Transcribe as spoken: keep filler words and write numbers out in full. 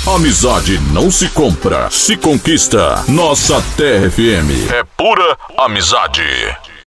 Amizade não se compra, se conquista. Nossa Terra F M é pura amizade.